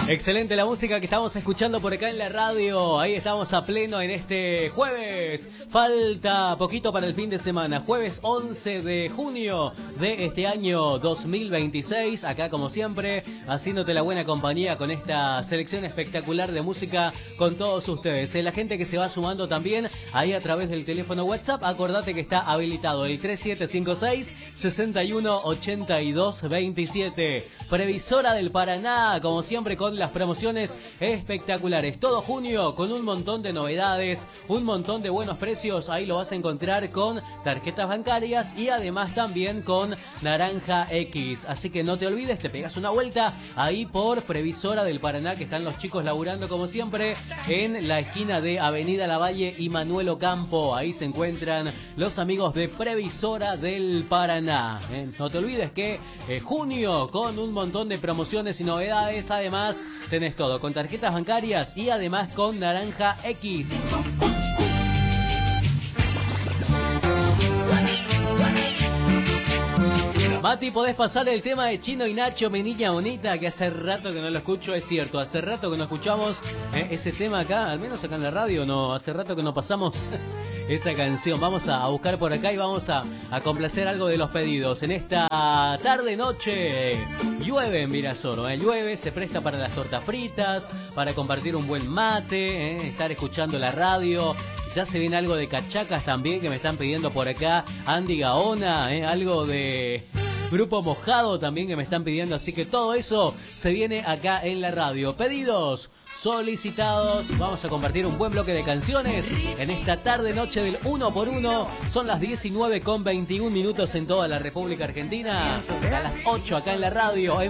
Excelente la música que estamos escuchando por acá en la radio. Ahí estamos a pleno en este jueves. Falta poquito para el fin de semana. Jueves 11 de junio de este año 2026. Acá como siempre, haciéndote la buena compañía con esta selección espectacular de música con todos ustedes. La gente que se va sumando también ahí a través del teléfono WhatsApp. Acordate que está habilitado el 3756-618227. Previsora del Paraná, como siempre con las promociones espectaculares. Todo junio con un montón de novedades, un montón de buenos precios. Ahí lo vas a encontrar con tarjetas bancarias y además también con Naranja X. Así que no te olvides, te pegas una vuelta ahí por Previsora del Paraná, que están los chicos laburando como siempre en la esquina de Avenida Lavalle y Manuel Ocampo. Ahí se encuentran los amigos de Previsora del Paraná. No te olvides que junio con un montón de promociones y novedades. Además tenés todo con tarjetas bancarias y además con Naranja X. Mati, podés pasar el tema de Chino y Nacho, mi niña bonita, que hace rato que no lo escucho, es cierto, hace rato que no escuchamos ese tema acá, al menos acá en la radio, no, hace rato que no pasamos esa canción. Vamos a buscar por acá y vamos a complacer algo de los pedidos. En esta tarde-noche llueve en Virasoro, llueve, se presta para las tortas fritas, para compartir un buen mate, estar escuchando la radio. Ya se viene algo de cachacas también que me están pidiendo por acá. Andy Gaona, algo de Grupo Mojado también que me están pidiendo. Así que todo eso se viene acá en la radio. Pedidos solicitados. Vamos a compartir un buen bloque de canciones en esta tarde noche del 1x1. Son las 19:21 en toda la República Argentina. A las 8 acá en la radio.